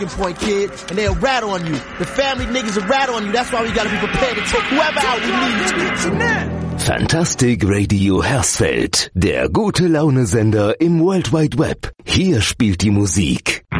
point, kid, and they'll rat on you. The family niggas will rat on you. That's why we gotta be prepared to take whoever out we need to. Fantastic Radio Hersfeld, der gute Laune-Sender im World Wide Web. Hier spielt die Musik